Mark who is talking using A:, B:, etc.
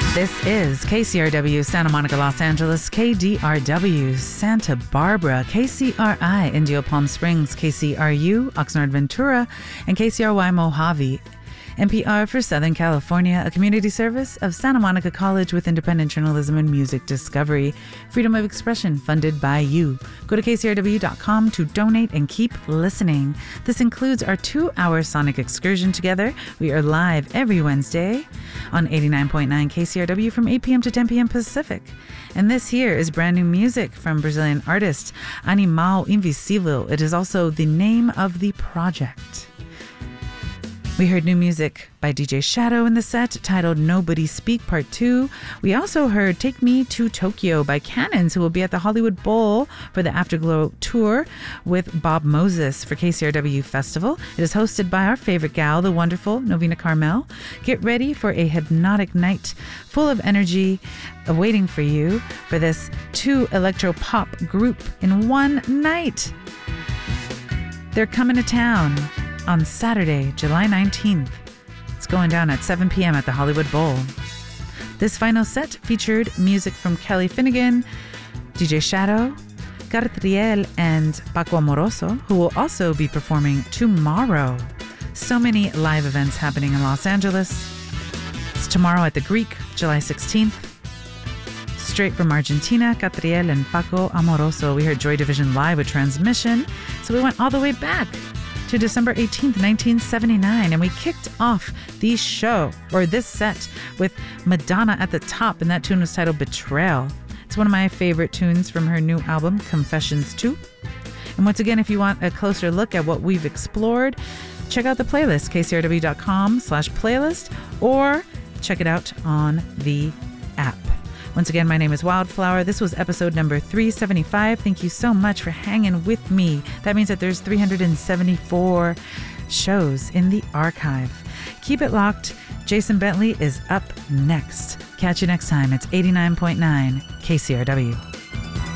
A: This is KCRW Santa Monica, Los Angeles, KDRW Santa Barbara, KCRI Indio Palm Springs, KCRU Oxnard Ventura, and KCRY Mojave. NPR for Southern California, a community service of Santa Monica College with independent journalism and music discovery. Freedom of expression funded by you. Go to kcrw.com to donate and keep listening. This includes our 2-hour sonic excursion together. We are live every Wednesday on 89.9 KCRW from 8 p.m. to 10 p.m. Pacific. And this here is brand new music from Brazilian artist Animal Invisível. It is also the name of the project. We heard new music by DJ Shadow in the set, titled Nobody Speak Part 2. We also heard Take Me to Tokyo by Cannons, who will be at the Hollywood Bowl for the Afterglow Tour with Bob Moses for KCRW Festival. It is hosted by our favorite gal, the wonderful Novena Carmel. Get ready for a hypnotic night full of energy awaiting for you for this 2 electro-pop group in one night. They're coming to town on Saturday, July 19th. It's going down at 7 p.m. at the Hollywood Bowl. This final set featured music from Kelly Finnegan, DJ Shadow, Cartriel, and Paco Amoroso, who will also be performing tomorrow. So many live events happening in Los Angeles. It's tomorrow at the Greek, July 16th. Straight from Argentina, Catriel and Paco Amoroso. We heard Joy Division live with Transmission, so we went all the way back to December 18th, 1979, and we kicked off this set with Madonna at the top, and that tune was titled Betrayal. It's one of my favorite tunes from her new album, Confessions 2. And once again, if you want a closer look at what we've explored, check out the playlist, kcrw.com/playlist, or check it out on the app. Once again, my name is Wildflower. This was episode number 375. Thank you so much for hanging with me. That means that there's 374 shows in the archive. Keep it locked. Jason Bentley is up next. Catch you next time. It's 89.9 KCRW.